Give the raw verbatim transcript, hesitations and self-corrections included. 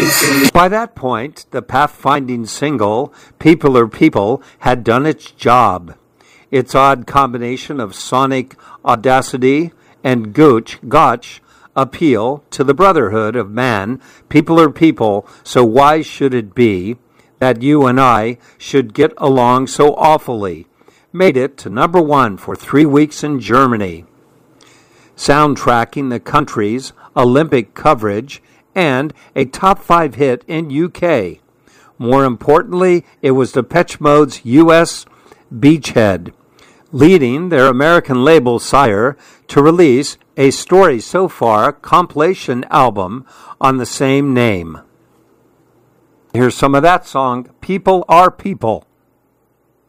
By that point, the pathfinding single, People Are People, had done its job. Its odd combination of sonic audacity and gooch, gotch appeal to the brotherhood of man, people are people, so why should it be that you and I should get along so awfully, made it to number one for three weeks in Germany, soundtracking the country's Olympic coverage, and a top five hit in U K. More importantly, it was Depeche Mode's U S beachhead, leading their American label Sire to release a Story So Far compilation album on the same name. Here's some of that song, People Are People.